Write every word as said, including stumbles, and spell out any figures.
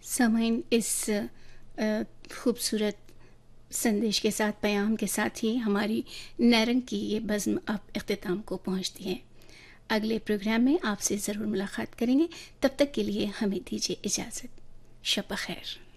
सामाइन इस अ, खूबसूरत संदेश के साथ, पैगाम के साथ ही हमारी नैरंग की ये बज़्म अब इख्तिताम को पहुंचती है। अगले प्रोग्राम में आपसे ज़रूर मुलाकात करेंगे। तब तक के लिए हमें दीजिए इजाज़त। शब बख़ैर।